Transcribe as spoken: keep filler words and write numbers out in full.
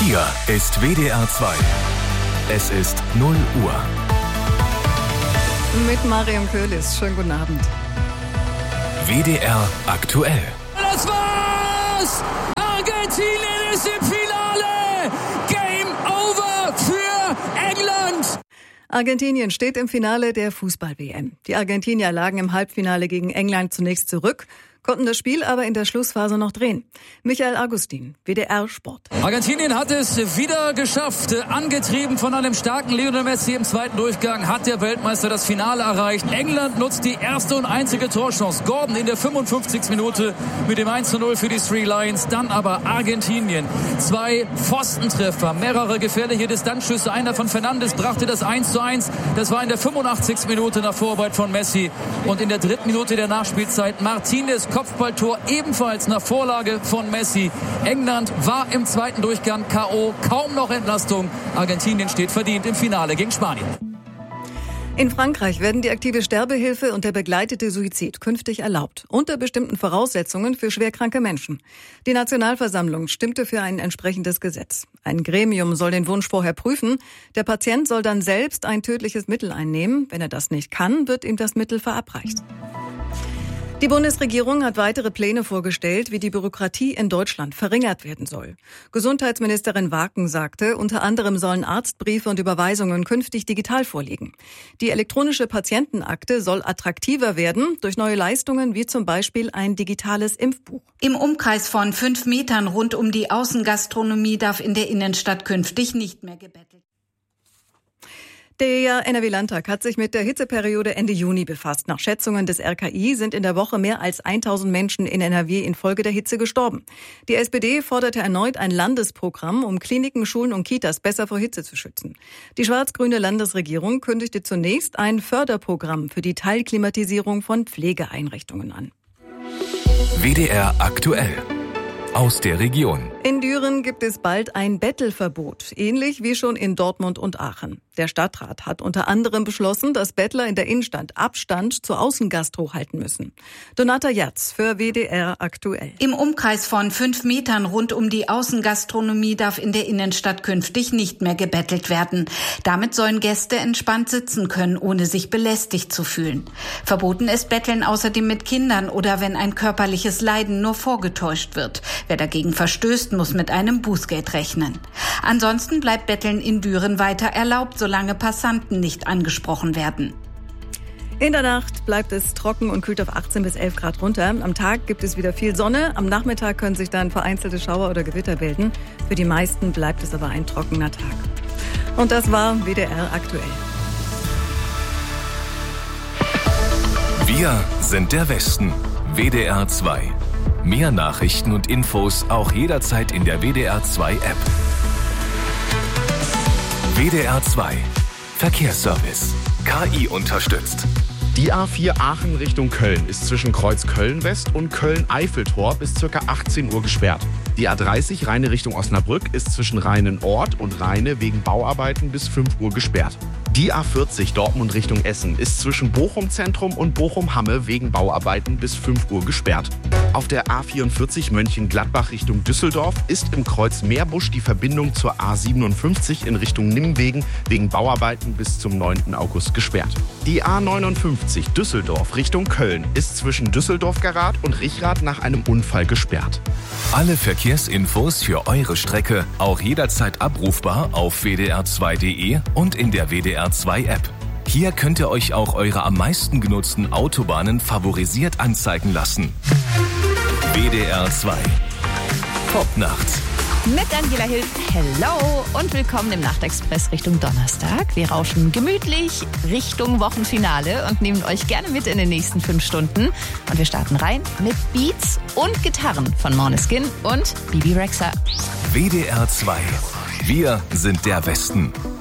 Hier ist W D R zwei. Es ist null Uhr. Mit Mariam Köhlis. Schönen guten Abend. W D R aktuell. Das war's! Argentinien ist im Finale! Game over für England! Argentinien steht im Finale der Fußball-W M. Die Argentinier lagen im Halbfinale gegen England zunächst zurück, konnten das Spiel aber in der Schlussphase noch drehen. Michael Augustin, W D R Sport. Argentinien hat es wieder geschafft. Angetrieben von einem starken Lionel Messi im zweiten Durchgang hat der Weltmeister das Finale erreicht. England nutzt die erste und einzige Torchance. Gordon in der fünfundfünfzigsten Minute mit dem eins zu null für die Three Lions. Dann aber Argentinien. Zwei Pfostentreffer, mehrere gefährliche Distanzschüsse. Einer von Fernandes brachte das eins zu eins. Das war in der fünfundachtzigsten Minute nach Vorarbeit von Messi. Und in der dritten Minute der Nachspielzeit Martinez Kopfballtor ebenfalls nach Vorlage von Messi. England war im zweiten Durchgang K O, kaum noch Entlastung. Argentinien steht verdient im Finale gegen Spanien. In Frankreich werden die aktive Sterbehilfe und der begleitete Suizid künftig erlaubt, unter bestimmten Voraussetzungen für schwerkranke Menschen. Die Nationalversammlung stimmte für ein entsprechendes Gesetz. Ein Gremium soll den Wunsch vorher prüfen. Der Patient soll dann selbst ein tödliches Mittel einnehmen. Wenn er das nicht kann, wird ihm das Mittel verabreicht. Die Bundesregierung hat weitere Pläne vorgestellt, wie die Bürokratie in Deutschland verringert werden soll. Gesundheitsministerin Waken sagte, unter anderem sollen Arztbriefe und Überweisungen künftig digital vorliegen. Die elektronische Patientenakte soll attraktiver werden durch neue Leistungen wie zum Beispiel ein digitales Impfbuch. Im Umkreis von fünf Metern rund um die Außengastronomie darf in der Innenstadt künftig nicht mehr gebettelt. Der N R W-Landtag hat sich mit der Hitzeperiode Ende Juni befasst. Nach Schätzungen des R K I sind in der Woche mehr als tausend Menschen in N R W infolge der Hitze gestorben. Die S P D forderte erneut ein Landesprogramm, um Kliniken, Schulen und Kitas besser vor Hitze zu schützen. Die schwarz-grüne Landesregierung kündigte zunächst ein Förderprogramm für die Teilklimatisierung von Pflegeeinrichtungen an. W D R aktuell. Aus der Region. In Düren gibt es bald ein Bettelverbot, ähnlich wie schon in Dortmund und Aachen. Der Stadtrat hat unter anderem beschlossen, dass Bettler in der Innenstadt Abstand zur Außengastro halten müssen. Donata Jatz für W D R aktuell. Im Umkreis von fünf Metern rund um die Außengastronomie darf in der Innenstadt künftig nicht mehr gebettelt werden. Damit sollen Gäste entspannt sitzen können, ohne sich belästigt zu fühlen. Verboten ist Betteln außerdem mit Kindern oder wenn ein körperliches Leiden nur vorgetäuscht wird. Wer dagegen verstößt, muss mit einem Bußgeld rechnen. Ansonsten bleibt Betteln in Düren weiter erlaubt, solange Passanten nicht angesprochen werden. In der Nacht bleibt es trocken und kühlt auf achtzehn bis elf Grad runter. Am Tag gibt es wieder viel Sonne. Am Nachmittag können sich dann vereinzelte Schauer oder Gewitter bilden. Für die meisten bleibt es aber ein trockener Tag. Und das war W D R aktuell. Wir sind der Westen. W D R zwei. Mehr Nachrichten und Infos auch jederzeit in der W D R zwei App. W D R zwei. Verkehrsservice. K I unterstützt. Die A vier Aachen Richtung Köln ist zwischen Kreuz Köln-West und Köln-Eiffeltor bis ca. achtzehn Uhr gesperrt. Die A dreißig Rheine Richtung Osnabrück ist zwischen Rheinen-Ort und Rheine wegen Bauarbeiten bis fünf Uhr gesperrt. Die A vierzig Dortmund Richtung Essen ist zwischen Bochum-Zentrum und Bochum-Hamme wegen Bauarbeiten bis fünf Uhr gesperrt. Auf der A vierundvierzig Mönchengladbach Richtung Düsseldorf ist im Kreuz Meerbusch die Verbindung zur A siebenundfünfzig in Richtung Nimwegen wegen Bauarbeiten bis zum neunten August gesperrt. Die A neunundfünfzig Düsseldorf Richtung Köln ist zwischen Düsseldorf-Garat und Richrath nach einem Unfall gesperrt. Alle Verkehrsinfos für eure Strecke auch jederzeit abrufbar auf w d r zwei punkt d e und in der W D R zwei App. Hier könnt ihr euch auch eure am meisten genutzten Autobahnen favorisiert anzeigen lassen. W D R zwei. Popnacht. Mit Angela Hill, hello und willkommen im Nachtexpress Richtung Donnerstag. Wir rauschen gemütlich Richtung Wochenfinale und nehmen euch gerne mit in den nächsten fünf Stunden. Und wir starten rein mit Beats und Gitarren von Måneskin und Bibi Rexha. W D R zwei. Wir sind der Westen.